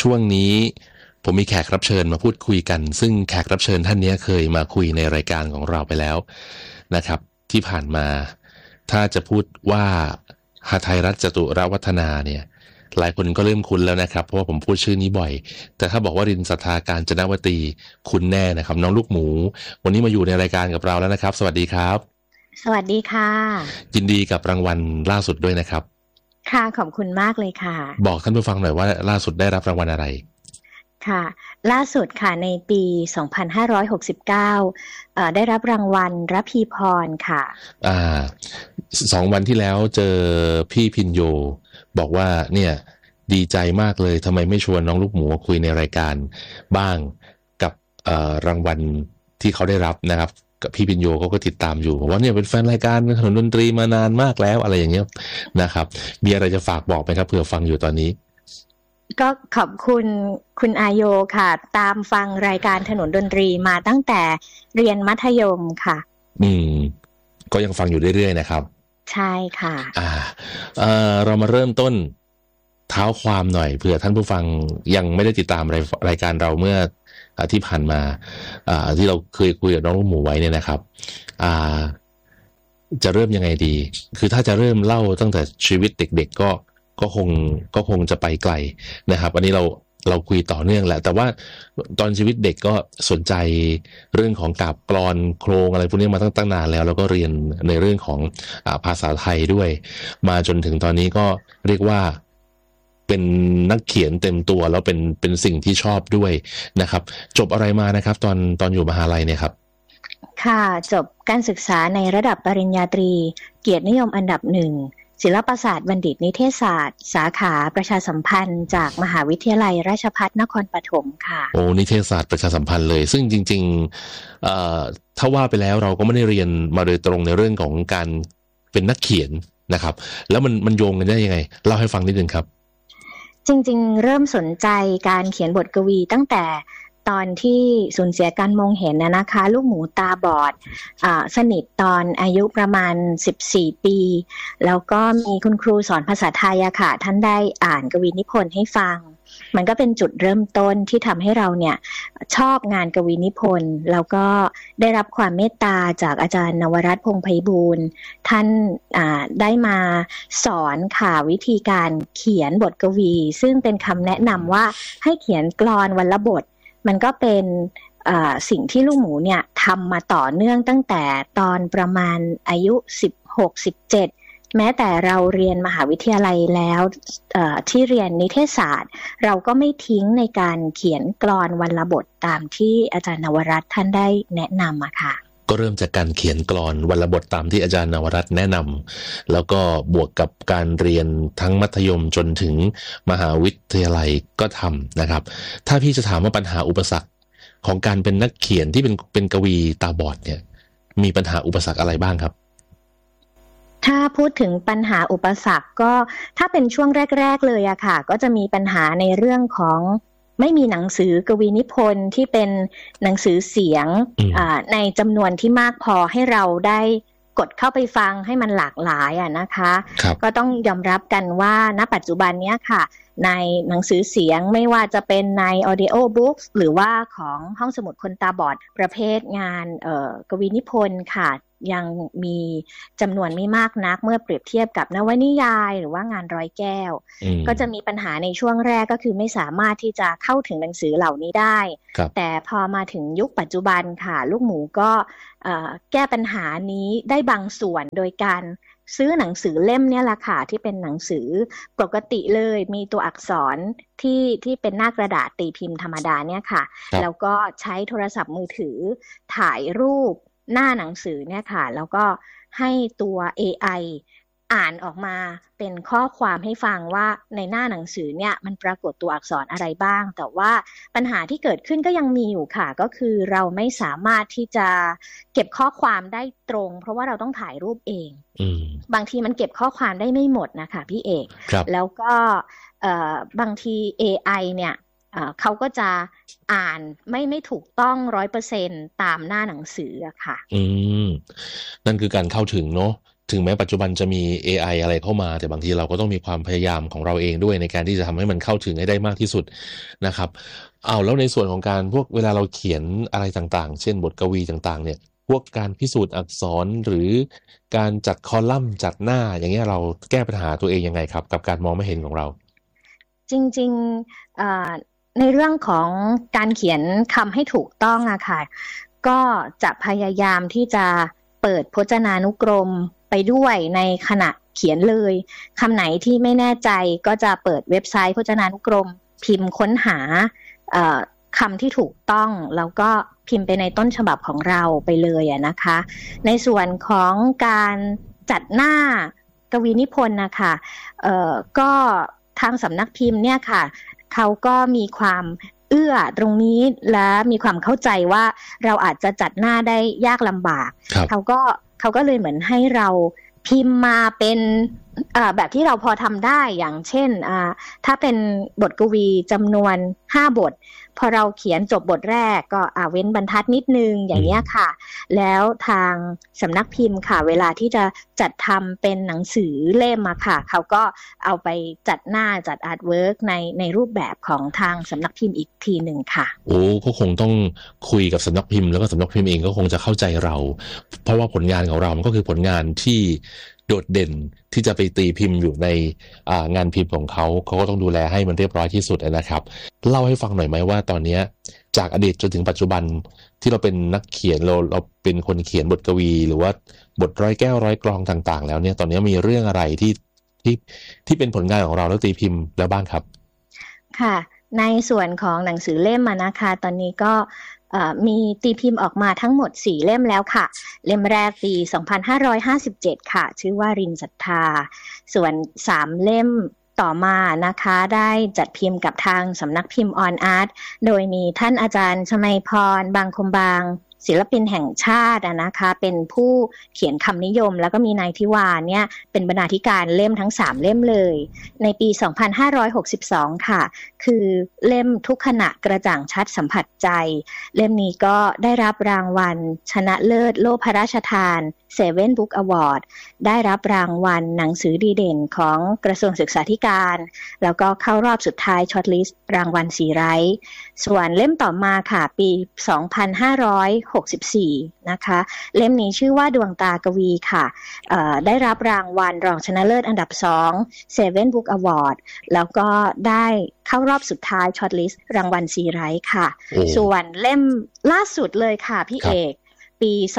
ช่วงนี้ผมมีแขกรับเชิญมาพูดคุยกันซึ่งแขกรับเชิญท่านนี้เคยมาคุยในรายการของเราไปแล้วนะครับที่ผ่านมาถ้าจะพูดว่าหทัยรัตน์จตุรวัฒนาเนี่ยหลายคนก็เริ่มคุ้นแล้วนะครับเพราะว่าผมพูดชื่อนี้บ่อยแต่ถ้าบอกว่ารินทร์ ศรัทธา กาญจนวตีคุ้นแน่นะครับน้องลูกหมูวันนี้มาอยู่ในรายการกับเราแล้วนะครับสวัสดีครับสวัสดีค่ะยินดีกับรางวัลล่าสุดด้วยนะครับค่ะขอบคุณมากเลยค่ะบอกท่านผู้ฟังหน่อยว่าล่าสุดได้รับรางวัลอะไรค่ะล่าสุดค่ะในปี2569ได้รับรางวัลระพีพรค่ะ 2 วันที่แล้วเจอพี่พินโยบอกว่าเนี่ยดีใจมากเลยทำไมไม่ชวนน้องลูกหมูมาคุยในรายการบ้างกับรางวัลที่เขาได้รับนะครับกับพี่พินโยเขาก็ติดตามอยู่บอกว่าเนี่ยเป็นแฟนรายการถนนดนตรีมานานมากแล้วอะไรอย่างเงี้ยนะครับมีอะไรจะฝากบอกไหมครับเผื่อฟังอยู่ตอนนี้ก็ขอบคุณคุณอาโยค่ะตามฟังรายการถนนดนตรีมาตั้งแต่เรียนมัธยมค่ะก็ยังฟังอยู่เรื่อยๆนะครับใช่ค่ะเรามาเริ่มต้นเท้าความหน่อยเผื่อท่านผู้ฟังยังไม่ได้ติดตามรายการเราเมื่อที่ผ่านมาที่เราเคยคุยกับน้องลูกหมูไว้เนี่ยนะครับจะเริ่มยังไงดีคือถ้าจะเริ่มเล่าตั้งแต่ชีวิตเด็กๆก็คงจะไปไกลนะครับอันนี้เราคุยต่อเนื่องแหละแต่ว่าตอนชีวิตเด็กก็สนใจเรื่องของกาบกลอนโครงอะไรพวกนี้มาตั้งนานแล้วก็เรียนในเรื่องของภาษาไทยด้วยมาจนถึงตอนนี้ก็เรียกว่าเป็นนักเขียนเต็มตัวแล้วเป็นสิ่งที่ชอบด้วยนะครับจบอะไรมานะครับตอนอยู่มหาลัยเนี่ยครับค่ะจบการศึกษาในระดับปริญญาตรีเกียรตินิยมอันดับ1ศิลปศาสตร์บัณฑิตนิเทศศาสตร์สาขาประชาสัมพันธ์จากมหาวิทยาลัยราชภัฏนครปฐมค่ะโอ้นิเทศศาสตร์ประชาสัมพันธ์เลยซึ่งจริงๆถ้าว่าไปแล้วเราก็ไม่ได้เรียนมาโดยตรงในเรื่องของการเป็นนักเขียนนะครับแล้วมันโยงกันได้ยังไงเล่าให้ฟังนิดนึงครับจริงๆเริ่มสนใจการเขียนบทกวีตั้งแต่ตอนที่สูญเสียการมองเห็นนะคะลูกหมูตาบอดสนิทตอนอายุประมาณ14 ปีแล้วก็มีคุณครูสอนภาษาไทยอะค่ะท่านได้อ่านกวีนิพนธ์ให้ฟังมันก็เป็นจุดเริ่มต้นที่ทำให้เราเนี่ยชอบงานกวีนิพนธ์แล้วก็ได้รับความเมตตาจากอาจารย์นวรัตน์พงษ์ไพบูลย์ท่านได้มาสอนค่ะวิธีการเขียนบทกวีซึ่งเป็นคำแนะนำว่าให้เขียนกลอนวรรณบทมันก็เป็นสิ่งที่ลูกหมูเนี่ยทำมาต่อเนื่องตั้งแต่ตอนประมาณอายุ16-17แม้แต่เราเรียนมหาวิทยาลัยแล้วที่เรียนนิเทศศาสตร์เราก็ไม่ทิ้งในการเขียนกลอนวรรณบทตามที่อาจารย์นวรัตน์ท่านได้แนะนำอะค่ะก็เริ่มจากการเขียนกลอนวรรณบทตามที่อาจารย์นวรัตน์แนะนำแล้วก็บวกกับการเรียนทั้งมัธยมจนถึงมหาวิทยาลัยก็ทำนะครับถ้าพี่จะถามว่าปัญหาอุปสรรคของการเป็นนักเขียนที่เป็นกวีตาบอดเนี่ยมีปัญหาอุปสรรคอะไรบ้างครับถ้าพูดถึงปัญหาอุปสรรคก็ถ้าเป็นช่วงแรกๆเลยอะค่ะก็จะมีปัญหาในเรื่องของไม่มีหนังสือกวีนิพนธ์ที่เป็นหนังสือเสียงในจำนวนที่มากพอให้เราได้กดเข้าไปฟังให้มันหลากหลายนะคะก็ต้องยอมรับกันว่าณปัจจุบันนี้ค่ะในหนังสือเสียงไม่ว่าจะเป็นใน audio books หรือว่าของห้องสมุดคนตาบอดประเภทงานกวีนิพนธ์ค่ะยังมีจำนวนไม่มากนักเมื่อเปรียบเทียบกับนวนิยายหรือว่างานร้อยแก้วก็จะมีปัญหาในช่วงแรกก็คือไม่สามารถที่จะเข้าถึงหนังสือเหล่านี้ได้แต่พอมาถึงยุคปัจจุบันค่ะลูกหมูก็แก้ปัญหานี้ได้บางส่วนโดยการซื้อหนังสือเล่มเนี่ยแหละค่ะที่เป็นหนังสือปกติเลยมีตัวอักษรที่เป็นหน้ากระดาษตีพิมพ์ธรรมดาเนี่ยค่ะแล้วก็ใช้โทรศัพท์มือถือถ่ายรูปหน้าหนังสือเนี่ยค่ะแล้วก็ให้ตัว AI อ่านออกมาเป็นข้อความให้ฟังว่าในหน้าหนังสือเนี่ยมันปรากฏตัวอักษรอะไรบ้างแต่ว่าปัญหาที่เกิดขึ้นก็ยังมีอยู่ค่ะก็คือเราไม่สามารถที่จะเก็บข้อความได้ตรงเพราะว่าเราต้องถ่ายรูปเองบางทีมันเก็บข้อความได้ไม่หมดนะคะพี่เอกแล้วก็บางที AI เนี่ยเขาก็จะอ่านไม่ถูกต้อง 100% ตามหน้าหนังสืออะค่ะนั่นคือการเข้าถึงเนาะถึงแม้ปัจจุบันจะมี AI อะไรเข้ามาแต่บางทีเราก็ต้องมีความพยายามของเราเองด้วยในการที่จะทำให้มันเข้าถึงให้ได้มากที่สุดนะครับแล้วในส่วนของการพวกเวลาเราเขียนอะไรต่างๆเช่นบทกวีต่างๆเนี่ยพวกการพิสูจน์อักษรหรือการจัดคอลัมน์จัดหน้าอย่างเงี้ยเราแก้ปัญหาตัวเองยังไงครับกับการมองไม่เห็นของเราจริงๆในเรื่องของการเขียนคำให้ถูกต้องอะค่ะก็จะพยายามที่จะเปิดพจนานุกรมไปด้วยในขณะเขียนเลยคำไหนที่ไม่แน่ใจก็จะเปิดเว็บไซต์พจนานุกรมพิมพ์ค้นหาคำที่ถูกต้องแล้วก็พิมพ์ไปในต้นฉบับของเราไปเลยนะคะในส่วนของการจัดหน้ากวีนิพนธ์นะคะก็ทางสำนักพิมพ์เนี่ยค่ะเขาก็มีความเอื้อตรงนี้และมีความเข้าใจว่าเราอาจจะจัดหน้าได้ยากลำบากเขาก็เลยเหมือนให้เราพิมพ์มาเป็นแบบที่เราพอทำได้อย่างเช่นถ้าเป็นบทกวีจำนวน5 บทพอเราเขียนจบบทแรกก็เว้นบรรทัดนิดนึงอย่างนี้ค่ะแล้วทางสำนักพิมพ์ค่ะเวลาที่จะจัดทำเป็นหนังสือเล่มมาค่ะเขาก็เอาไปจัดหน้าจัดอาร์ตเวิร์กในรูปแบบของทางสำนักพิมพ์อีกทีหนึ่งค่ะก็คงต้องคุยกับสำนักพิมพ์แล้วก็สำนักพิมพ์เองก็คงจะเข้าใจเราเพราะว่าผลงานของเรามันก็คือผลงานที่โดดเด่นที่จะไปตีพิมพ์อยู่ในงานพิมพ์ของเขาก็ต้องดูแลให้มันเรียบร้อยที่สุดนะครับเล่าให้ฟังหน่อยไหมว่าตอนนี้จากอดีตจนถึงปัจจุบันที่เราเป็นนักเขียนเราเป็นคนเขียนบทกวีหรือว่าบทร้อยแก้วร้อยกลองต่างๆแล้วเนี่ยตอนนี้มีเรื่องอะไรที่เป็นผลงานของเราแล้วตีพิมพ์แล้วบ้างครับค่ะในส่วนของหนังสือเล่มนะคะตอนนี้ก็มีตีพิมพ์ออกมาทั้งหมด4 เล่มแล้วค่ะเล่มแรกปี 2557 ค่ะชื่อว่ารินศรัทธาส่วน3 เล่มต่อมานะคะได้จัดพิมพ์กับทางสำนักพิมพ์ออนอาร์ตโดยมีท่านอาจารย์ชมัยพรบางคมบางศิลปินแห่งชาตินะคะเป็นผู้เขียนคำนิยมแล้วก็มีนายทิวาเนี่ยเป็นบรรณาธิการเล่มทั้ง3 เล่มเลยในปี 2562 ค่ะคือเล่มทุกขณะกระจ่างชัดสัมผัสใจเล่มนี้ก็ได้รับรางวัลชนะเลิศโล่พระราชทานSeven Book Award ได้รับรางวัลหนังสือดีเด่นของกระทรวงศึกษาธิการแล้วก็เข้ารอบสุดท้ายช็อตลิสต์รางวัล4 ไร้ส่วนเล่มต่อมาค่ะปี 2564 นะคะเล่มนี้ชื่อว่าดวงตากวีค่ะได้รับรางวัลรองชนะเลิศอันดับ2 Seven Book Award แล้วก็ได้เข้ารอบสุดท้ายช็อตลิสต์รางวัล4 ไร้ค่ะส่วนเล่มล่าสุดเลยค่ะพี่เอกปี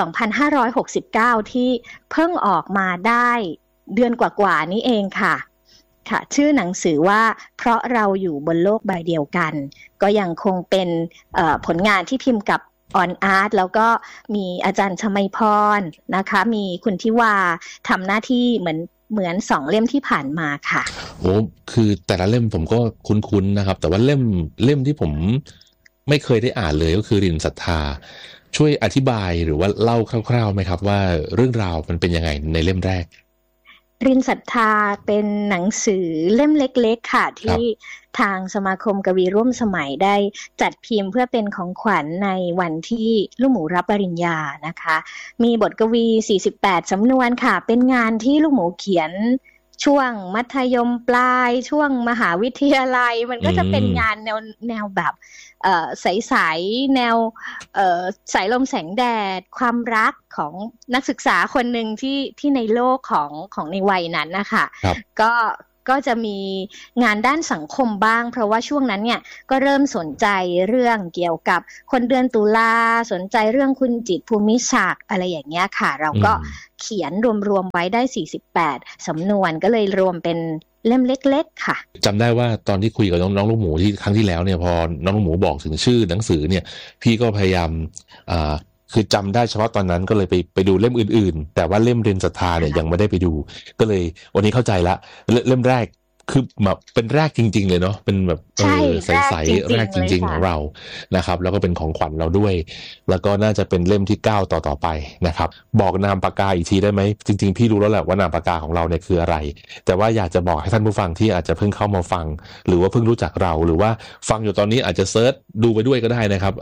2569 ที่เพิ่งออกมาได้เดือนกว่าๆนี้เองค่ะชื่อหนังสือว่าเพราะเราอยู่บนโลกใบเดียวกันก็ยังคงเป็นผลงานที่พิมพ์กับออนอาร์ตแล้วก็มีอาจารย์ชมัยพรนะคะมีคุณทิวาทำหน้าที่เหมือน2 เล่มที่ผ่านมาค่ะคือแต่ละเล่มผมก็คุ้นๆนะครับแต่ว่าเล่มที่ผมไม่เคยได้อ่านเลยก็คือรินศรัทธาช่วยอธิบายหรือว่าเล่าคร่าวๆไหมครับว่าเรื่องราวมันเป็นยังไงในเล่มแรกรินศรัทธาเป็นหนังสือเล่มเล็กๆค่ะที่ทางสมาคมกวีร่วมสมัยได้จัดพิมพ์เพื่อเป็นของขวัญในวันที่ลูกหมูรับปริญญานะคะมีบทกวี48 สำนวนค่ะเป็นงานที่ลูกหมูเขียนช่วงมัธยมปลายช่วงมหาวิทยาลัยมันก็จะเป็นงานแนวแบบใสๆแนวสายลมแสงแดดความรักของนักศึกษาคนหนึ่งที่ในโลกของในวัยนั้นนะคะก็จะมีงานด้านสังคมบ้างเพราะว่าช่วงนั้นเนี่ยก็เริ่มสนใจเรื่องเกี่ยวกับคนเดือนตุลาสนใจเรื่องคุณจิตรภูมิศักดิ์อะไรอย่างเงี้ยค่ะเราก็เขียนรวมๆไว้ได้48 สำนวนก็เลยรวมเป็นเล่มเล็กๆค่ะจำได้ว่าตอนที่คุยกับน้องลูกหมูที่ครั้งที่แล้วเนี่ยพอน้องลูกหมูบอกถึงชื่อหนังสือเนี่ยพี่ก็พยายามคือจำได้เฉพาะตอนนั้นก็เลยไปดูเล่มอื่นๆแต่ว่าเล่มรินศรัทธาเนี่ยยังไม่ได้ไปดูก็เลยวันนี้เข้าใจละเล่มแรกคือแบบเป็นแรกจริงๆเลยเนาะเป็นแบบใสๆแรกจริงๆของเรานะครับแล้วก็เป็นของขวัญเราด้วยแล้วก็น่าจะเป็นเล่มที่9ต่อไปนะครับบอกนามปากกาอีกทีได้ไหมจริงๆพี่รู้แล้วแหละว่านามปากกาของเราเนี่ยคืออะไรแต่ว่าอยากจะบอกให้ท่านผู้ฟังที่อาจจะเพิ่งเข้ามาฟังหรือว่าเพิ่งรู้จักเราหรือว่าฟังอยู่ตอนนี้อาจจะเซิร์ชดูไปด้วยก็ได้นะครับ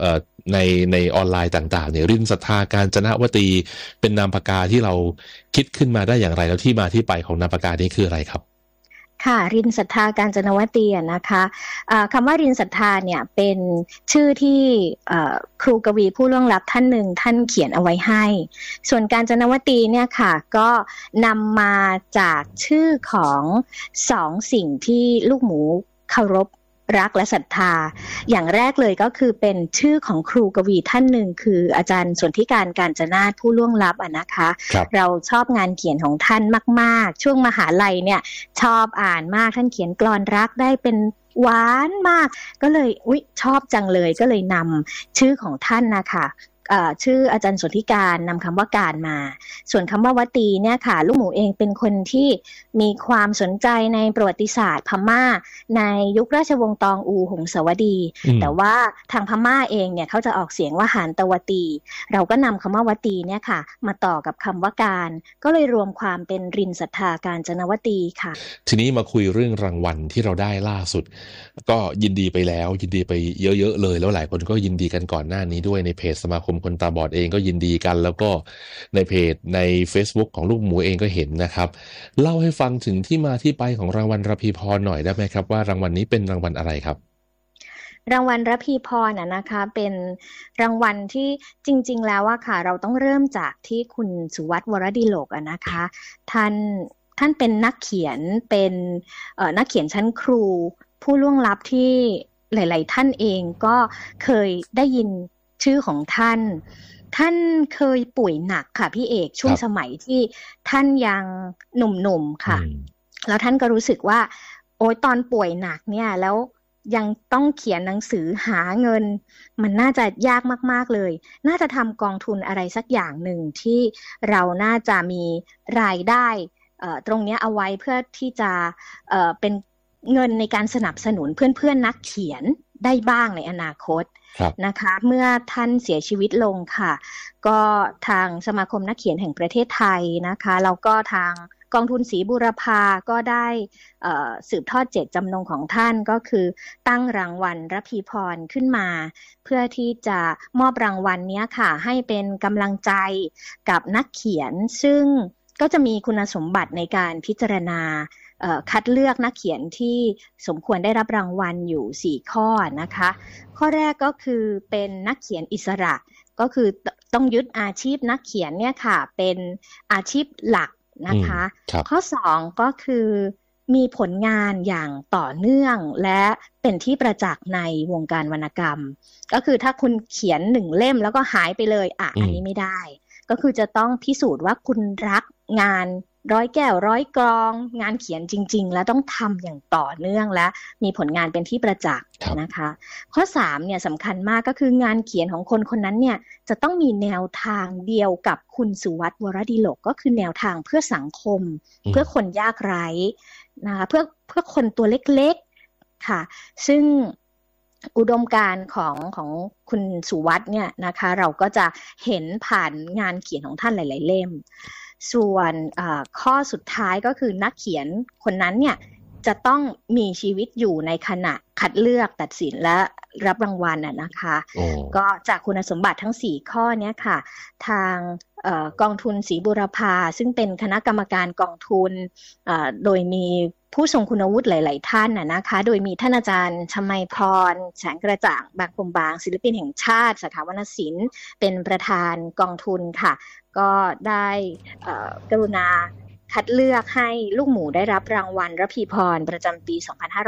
ในออนไลน์ต่างๆเนี่ยรินศรัทธากาญจนวตีเป็นนามปากกาที่เราคิดขึ้นมาได้อย่างไรแล้วที่มาที่ไปของนามปากกานี้คืออะไรครับค่ะรินศรัทธากาญจนวตีนะคะคำว่ารินศรัทธาเนี่ยเป็นชื่อที่ครูกวีผู้ล่วงลับท่านหนึ่งท่านเขียนเอาไว้ให้ส่วนกาญจนวตีเนี่ยค่ะก็นำมาจากชื่อของสองสิ่งที่ลูกหมูเคารพรักและศรัทธาอย่างแรกเลยก็คือเป็นชื่อของครูกวีท่านหนึ่งคืออาจารย์สนธิการกาญจนาถผู้ล่วงลับนะคะเราชอบงานเขียนของท่านมากๆช่วงมหาลัยเนี่ยชอบอ่านมากท่านเขียนกลอนรักได้เป็นหวานมากก็เลยชอบจังเลยก็เลยนำชื่อของท่านนะคะชื่ออาจารย์สนธิการนำคำว่าการมาส่วนคำว่าวตีเนี่ยค่ะลูกหมูเองเป็นคนที่มีความสนใจในประวัติศาสตร์พม่าในยุคราชวงศ์ตองอูหงสาวดีแต่ว่าทางพม่าเองเนี่ยเขาจะออกเสียงว่าหานตวตีเราก็นำคำว่าวตีเนี่ยค่ะมาต่อกับคำว่าการก็เลยรวมความเป็นรินศรัทธากาญจนวตีค่ะทีนี้มาคุยเรื่องรางวัลที่เราได้ล่าสุดก็ยินดีไปแล้วยินดีไปเยอะๆเลยแล้วหลายคนก็ยินดีกันก่อนหน้านี้ด้วยในเพจสมาคมคนตาบอดเองก็ยินดีกันแล้วก็ในเพจใน Facebook ของลูกหมูเองก็เห็นนะครับเล่าให้ฟังถึงที่มาที่ไปของรางวัลระพีพรหน่อยได้ไหมครับว่ารางวัลนี้เป็นรางวัลอะไรครับรางวัลระพีพรนะคะเป็นรางวัลที่จริงๆแล้วว่าค่ะเราต้องเริ่มจากที่คุณสุวัฒน์วรดิโลกนะคะท่านเป็นนักเขียนเป็นนักเขียนชั้นครูผู้ล่วงลับที่หลายๆท่านเองก็เคยได้ยินชื่อของท่านเคยป่วยหนักค่ะพี่เอกช่วงสมัยที่ท่านยังหนุ่มๆค่ะแล้วท่านก็รู้สึกว่าโอ๊ยตอนป่วยหนักเนี่ยแล้วยังต้องเขียนหนังสือหาเงินมันน่าจะยากมากๆเลยน่าจะทำกองทุนอะไรสักอย่างหนึ่งที่เราน่าจะมีรายได้ตรงนี้เอาไว้เพื่อที่จะเป็นเงินในการสนับสนุนเพื่อนๆนักเขียนได้บ้างในอนาคตนะคะเมื่อท่านเสียชีวิตลงค่ะก็ทางสมาคมนักเขียนแห่งประเทศไทยนะคะแล้วก็ทางกองทุนศรีบูรพาก็ได้สืบทอดเจตจำนงของท่านก็คือตั้งรางวัลระพีพรขึ้นมาเพื่อที่จะมอบรางวัลนี้ค่ะให้เป็นกำลังใจกับนักเขียนซึ่งก็จะมีคุณสมบัติในการพิจารณาคัดเลือกนักเขียนที่สมควรได้รับรางวัลอยู่4ข้อนะคะข้อแรกก็คือเป็นนักเขียนอิสระก็คือต้องยึดอาชีพนักเขียนเนี่ยค่ะเป็นอาชีพหลักนะคะข้อ2ก็คือมีผลงานอย่างต่อเนื่องและเป็นที่ประจักษ์ในวงการวรรณกรรมก็คือถ้าคุณเขียน1เล่มแล้วก็หายไปเลยอันนี้ไม่ได้ก็คือจะต้องพิสูจน์ว่าคุณรักงานร้อยแก้วร้อยกรองงานเขียนจริงๆแล้วต้องทำอย่างต่อเนื่องและมีผลงานเป็นที่ประจักษ์นะคะข้อ3เนี่ยสำคัญมากก็คืองานเขียนของคนคนนั้นเนี่ยจะต้องมีแนวทางเดียวกับคุณสุวัฒน์วรดิโลกก็คือแนวทางเพื่อสังคมเพื่อคนยากไร้นะคะเพื่อคนตัวเล็กๆค่ะซึ่งอุดมการณ์ของคุณสุวัฒน์เนี่ยนะคะเราก็จะเห็นผ่านงานเขียนของท่านหลายๆเล่มส่วนข้อสุดท้ายก็คือนักเขียนคนนั้นเนี่ยจะต้องมีชีวิตอยู่ในขณะคัดเลือกตัดสินและรับรางวัลนะคะก็จากคุณสมบัติทั้ง4ข้อนี้ค่ะทางกองทุนศรีบูรพาซึ่งเป็นคณะกรรมการกองทุนโดยมีผู้ทรงคุณวุฒิหลายๆท่านนะคะโดยมีท่านอาจารย์ชมัยพรแสงกระจ่างบางพรมบางศิลปินแห่งชาติสาขาวรรณศิลป์เป็นประธานกองทุนค่ะก็ได้กรุณาคัดเลือกให้ลูกหมูได้รับรางวัลระพีพรประจำปี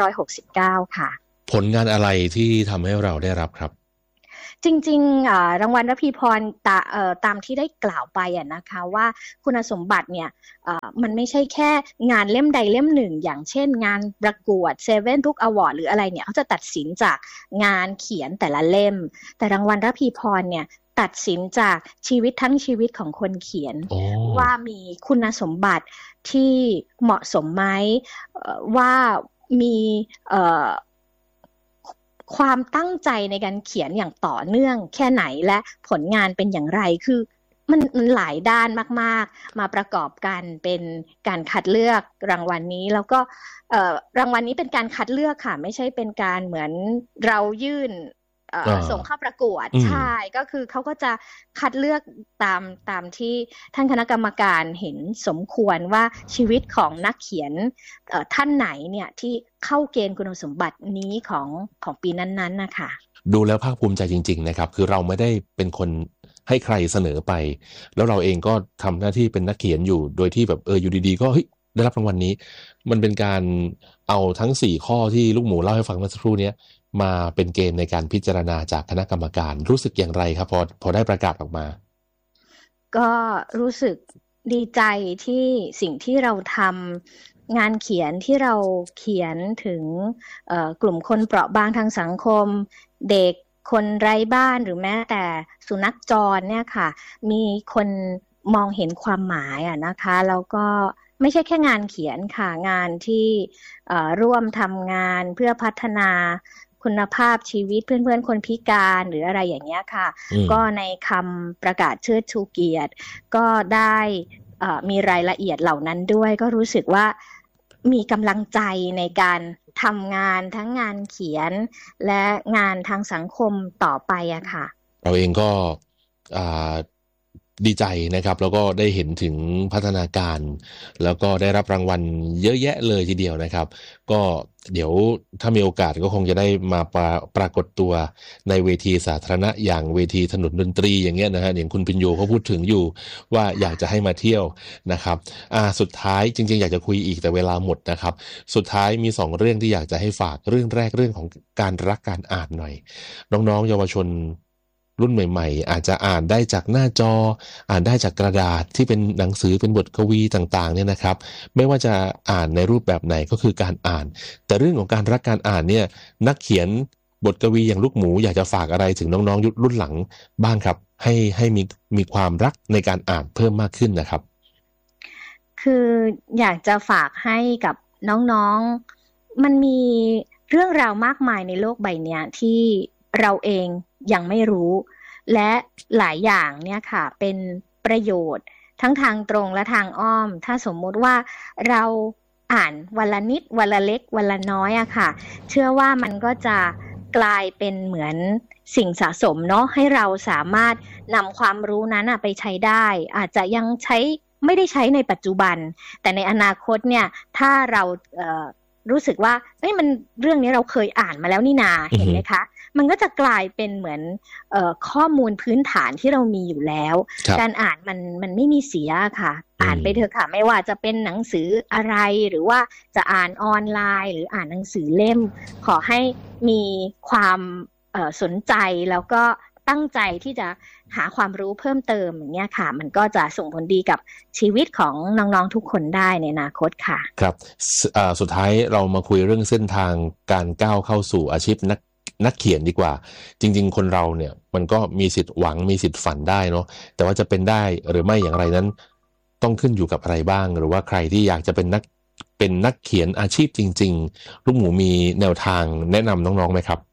2569 ค่ะผลงานอะไรที่ทำให้เราได้รับครับจริงๆรางวัลระพีพรตามที่ได้กล่าวไปนะคะว่าคุณสมบัติเนี่ยมันไม่ใช่แค่งานเล่มใดเล่มหนึ่งอย่างเช่นงานประกวด7 Book Award หรืออะไรเนี่ยเขาจะตัดสินจากงานเขียนแต่ละเล่มแต่รางวัลระพีพรเนี่ยตัดสินจากชีวิตทั้งชีวิตของคนเขียนว่ามีคุณสมบัติที่เหมาะสมไหมว่ามีความตั้งใจในการเขียนอย่างต่อเนื่องแค่ไหนและผลงานเป็นอย่างไรคือมันหลายด้านมากๆมาประกอบกันเป็นการคัดเลือกรางวัลนี้แล้วก็ รางวัลนี้เป็นการคัดเลือกค่ะไม่ใช่เป็นการเหมือนเรายื่นส่งเข้าประกวดใช่ก็คือเขาก็จะคัดเลือกตามที่ท่านคณะกรรมการเห็นสมควรว่าชีวิตของนักเขียนท่านไหนเนี่ยที่เข้าเกณฑ์คุณสมบัตินี้ของปีนั้นๆนะคะดูแล้วภาคภูมิใจจริงๆนะครับคือเราไม่ได้เป็นคนให้ใครเสนอไปแล้วเราเองก็ทำหน้าที่เป็นนักเขียนอยู่โดยที่แบบอยู่ดีๆก็เฮ้ยได้รับรางวัลนี้มันเป็นการเอาทั้ง4ข้อที่ลูกหมูเล่าให้ฟังเมื่อสักครู่นี้มาเป็นเกณฑ์ในการพิจารณาจากคณะกรรมการรู้สึกอย่างไรครับพอได้ประกาศออกมาก็รู้สึกดีใจที่สิ่งที่เราทำงานเขียนที่เราเขียนถึงกลุ่มคนเปราะบางทางสังคมเด็กคนไร้บ้านหรือแม้แต่สุนัขจรเนี่ยค่ะมีคนมองเห็นความหมายนะคะแล้วก็ไม่ใช่แค่งานเขียนค่ะงานที่ร่วมทำงานเพื่อพัฒนาคุณภาพชีวิตเพื่อนๆคนพิการหรืออะไรอย่างเงี้ยค่ะก็ในคำประกาศเชิดชูเกียรติก็ได้มีรายละเอียดเหล่านั้นด้วยก็รู้สึกว่ามีกำลังใจในการทำงานทั้งงานเขียนและงานทางสังคมต่อไปอะค่ะเราเองก็ดีใจนะครับแล้วก็ได้เห็นถึงพัฒนาการแล้วก็ได้รับรางวัลเยอะแยะเลยทีเดียวนะครับก็เดี๋ยวถ้ามีโอกาสก็คงจะได้มาปรากฏตัวในเวทีสาธารณะอย่างเวทีถนนดนตรีอย่างเงี้ยนะฮะอย่างคุณพิญโยเขาพูดถึงอยู่ว่าอยากจะให้มาเที่ยวนะครับสุดท้ายจริงๆอยากจะคุยอีกแต่เวลาหมดนะครับสุดท้ายมี2เรื่องที่อยากจะให้ฝากเรื่องแรกเรื่องของการรักการอ่านหน่อยน้องๆเยาวชนรุ่นใหม่ๆอาจจะอ่านได้จากหน้าจออ่านได้จากกระดาษที่เป็นหนังสือเป็นบทกวีต่างๆเนี่ยนะครับไม่ว่าจะอ่านในรูปแบบไหนก็คือการอ่านแต่เรื่องของการรักการอ่านเนี่ยนักเขียนบทกวีอย่างลูกหมูอยากจะฝากอะไรถึงน้องๆรุ่นหลังบ้างครับให้มีความรักในการอ่านเพิ่มมากขึ้นนะครับคืออยากจะฝากให้กับน้องๆมันมีเรื่องราวมากมายในโลกใบนี้ที่เราเองยังไม่รู้และหลายอย่างเนี่ยค่ะเป็นประโยชน์ทั้งทางตรงและทางอ้อมถ้าสมมุติว่าเราอ่านวันละนิดวันละเล็กวันละน้อยอะค่ะเชื่อว่ามันก็จะกลายเป็นเหมือนสิ่งสะสมเนาะให้เราสามารถนำความรู้นั้นไปใช้ได้อาจจะยังไม่ได้ใช้ในปัจจุบันแต่ในอนาคตเนี่ยถ้าเรารู้สึกว่ามันเรื่องนี้เราเคยอ่านมาแล้วนี่นาเห็นไหมคะมันก็จะกลายเป็นเหมือนข้อมูลพื้นฐานที่เรามีอยู่แล้วการอ่านมันไม่มีเสียค่ะอ่านไปเถอะค่ะไม่ว่าจะเป็นหนังสืออะไรหรือว่าจะอ่านออนไลน์หรืออ่านหนังสือเล่มขอให้มีความสนใจแล้วก็ตั้งใจที่จะหาความรู้เพิ่มเติมอย่างเงี้ยค่ะมันก็จะส่งผลดีกับชีวิตของน้องๆทุกคนได้ในอนาคตค่ะครับสุดท้ายเรามาคุยเรื่องเส้นทางการก้าวเข้าสู่อาชีพนักเขียนดีกว่าจริงๆคนเราเนี่ยมันก็มีสิทธิ์หวังมีสิทธิ์ฝันได้เนาะแต่ว่าจะเป็นได้หรือไม่อย่างไรนั้นต้องขึ้นอยู่กับอะไรบ้างหรือว่าใครที่อยากจะเป็นนักเขียนอาชีพจริงๆลูกหมูมีแนวทางแนะนำน้องๆไหมครับ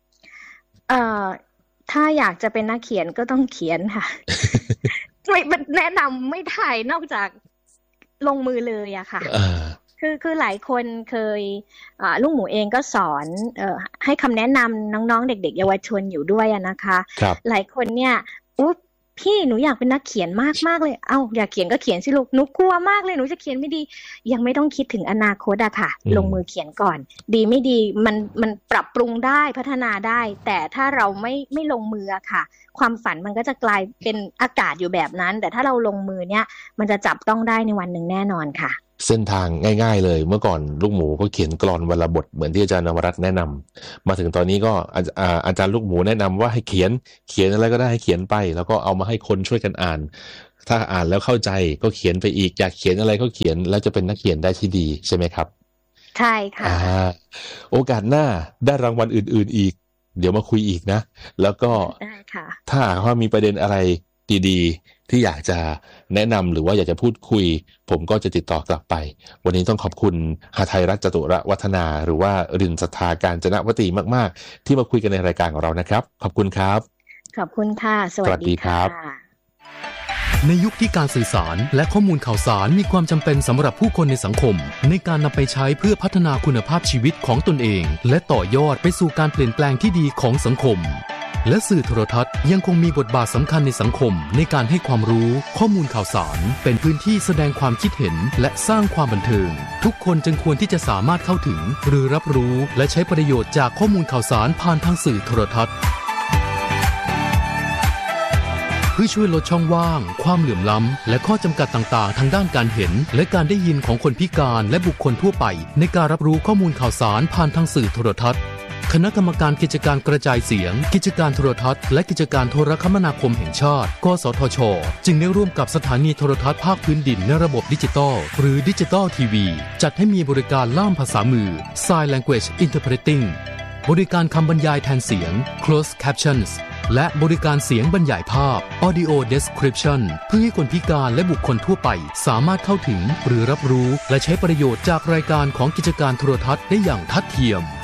ถ้าอยากจะเป็นนักเขียนก็ต้องเขียนค่ะ ไม่แนะนำไม่ได้นอกจากลงมือเลยอะค่ะคือหลายคนเคยลูกหมูเองก็สอนให้คำแนะนำน้องๆเด็กๆเยาวชนอยู่ด้วยนะคะหลายคนเนี่ยพี่หนูอยากเป็นนักเขียนมากๆเลยอยากเขียนก็เขียนสิลูกหนูกลัวมากเลยหนูจะเขียนไม่ดียังไม่ต้องคิดถึงอนาคตอะค่ะลงมือเขียนก่อนดีไม่ดีมันปรับปรุงได้พัฒนาได้แต่ถ้าเราไม่ลงมืออะค่ะความฝันมันก็จะกลายเป็นอากาศอยู่แบบนั้นแต่ถ้าเราลงมือเนี่ยมันจะจับต้องได้ในวันหนึ่งแน่นอนค่ะเส้นทางง่ายๆเลยเมื่อก่อนลูกหมูก็เขียนกลอนวันละบทเหมือนที่อาจารย์นวรัตน์แนะนำมาถึงตอนนี้ก็อาจารย์ลูกหมูแนะนำว่าให้เขียนอะไรก็ได้ให้เขียนไปแล้วก็เอามาให้คนช่วยกันอ่านถ้าอ่านแล้วเข้าใจก็เขียนไปอีกอยากเขียนอะไรก็เขียนแล้วจะเป็นนักเขียนได้ที่ดีใช่ไหมครับใช่ค่ะโอกาสหน้าได้รางวัลอื่นๆอีกเดี๋ยวมาคุยอีกนะแล้วก็ได้ค่ะถ้าว่ามีประเด็นอะไรดีๆที่อยากจะแนะนำหรือว่าอยากจะพูดคุยผมก็จะติดต่อกลับไปวันนี้ต้องขอบคุณหทัยรัตน์จตุรวัฒนาหรือว่ารินศรัทธาการจนวตีมากๆที่มาคุยกันในรายการของเรานะครับขอบคุณครับขอบคุณค่ะสวัสดีครับในยุคที่การสื่อสารและข้อมูลข่าวสารมีความจำเป็นสำหรับผู้คนในสังคมในการนำไปใช้เพื่อพัฒนาคุณภาพชีวิตของตนเองและต่อยอดไปสู่การเปลี่ยนแปลงที่ดีของสังคมและสื่อโทรทัศน์ยังคงมีบทบาทสำคัญในสังคมในการให้ความรู้ข้อมูลข่าวสารเป็นพื้นที่แสดงความคิดเห็นและสร้างความบันเทิงทุกคนจึงควรที่จะสามารถเข้าถึงหรือรับรู้และใช้ประโยชน์จากข้อมูลข่าวสารผ่านทางสื่อโทรทัศน์เพื่อช่วยลดช่องว่างความเหลื่อมล้ำและข้อจำกัดต่างๆทางด้านการเห็นและการได้ยินของคนพิการและบุคคลทั่วไปในการรับรู้ข้อมูลข่าวสารผ่านทางสื่อโทรทัศน์คณะกรรมการกิจการกระจายเสียงกิจการโทรทัศน์และกิจการโทรคมนาคมแห่งชาติกสทช.จึงได้ร่วมกับสถานีโทรทัศน์ภาคพื้นดินในระบบดิจิตอลหรือดิจิตอลทีวีจัดให้มีบริการล่ามภาษามือ Sign Language Interpreting บริการคำบรรยายแทนเสียง Closed Captions และบริการเสียงบรรยายภาพ Audio Description เพื่อให้คนพิการและบุคคลทั่วไปสามารถเข้าถึงหรือรับรู้และใช้ประโยชน์จากรายการของกิจการโทรทัศน์ได้อย่างทัดเทียม